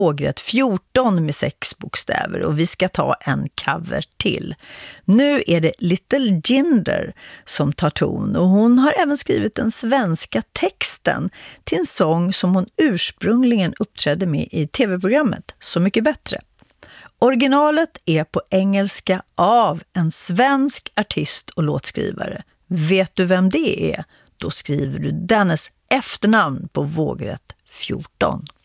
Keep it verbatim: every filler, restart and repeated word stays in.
Vågrätt fjorton med sex bokstäver och vi ska ta en cover till. Nu är det Little Jinder som tar ton och hon har även skrivit den svenska texten till en sång som hon ursprungligen uppträdde med i tv-programmet Så mycket bättre. Originalet är på engelska av en svensk artist och låtskrivare. Vet du vem det är? Då skriver du dennes efternamn på Vågrätt fjorton.